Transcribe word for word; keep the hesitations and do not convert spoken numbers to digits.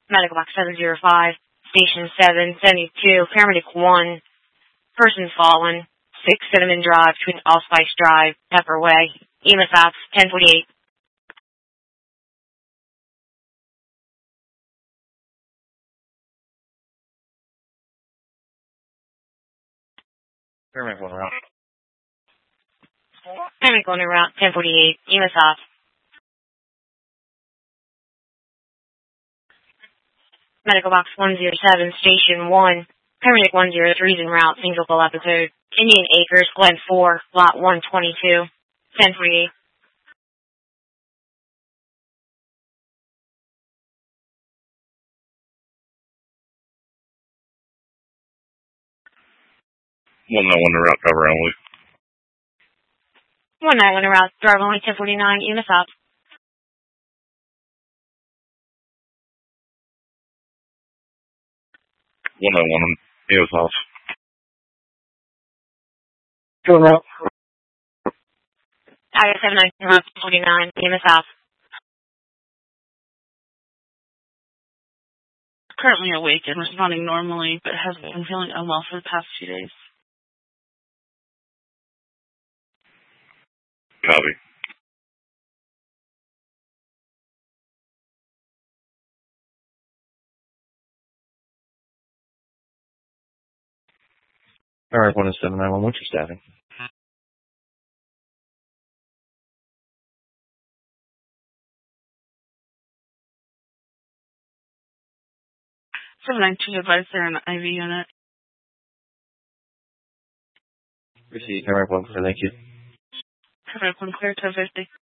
Medical box seven zero five, station seven seventy-two, paramedic one, person fallen, six Cinnamon Drive, between Allspice Drive, Pepper Way, E M S ops, ten forty-eight. Paramedic one route. Paramedic one en route, ten forty-eight, E M S ops. Medical box one zero seven, station one, paramedic one zero three is en route, single full episode, Indian Acres, Glen four, lot one twenty-two, ten forty-eight. one nine one route, cover only. one nine one en route, driver only, ten forty-nine, E M S ops. one nine one, E M S off. Go route. I got seven nine route, forty-nine, E M S ops. Currently awake and responding normally, but has been feeling unwell for the past few days. Copy. Alright, one is seven nine one, what's your staffing? seven nine two advised they're in the I V unit. Receive, Alright, one, thank you. Paramedic one clear to fifty.